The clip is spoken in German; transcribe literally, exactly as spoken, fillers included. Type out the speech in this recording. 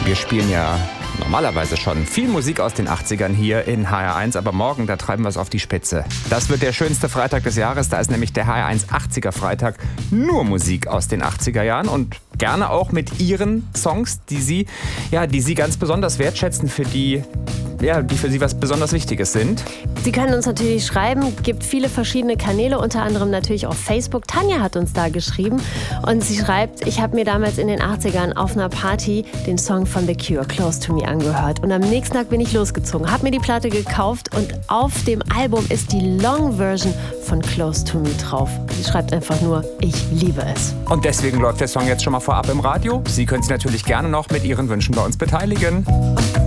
Wir spielen ja normalerweise schon viel Musik aus den achtzigern hier in H R eins, aber morgen, da treiben wir es auf die Spitze. Das wird der schönste Freitag des Jahres, da ist nämlich der H R eins achtziger Freitag, nur Musik aus den achtziger Jahren und gerne auch mit Ihren Songs, die Sie, ja, die Sie ganz besonders wertschätzen, für die, ja, die für Sie was besonders Wichtiges sind. Sie können uns natürlich schreiben, gibt viele verschiedene Kanäle, unter anderem natürlich auf Facebook. Tanja hat uns da geschrieben und sie schreibt, ich habe mir damals in den achtzigern auf einer Party den Song von The Cure, Close to Me, angehört. Und am nächsten Tag bin ich losgezogen, habe mir die Platte gekauft und auf dem Album ist die Long-Version von Close to Me drauf. Sie schreibt einfach nur, ich liebe es. Und deswegen läuft der Song jetzt schon mal vorab im Radio. Sie können sich natürlich gerne noch mit Ihren Wünschen bei uns beteiligen.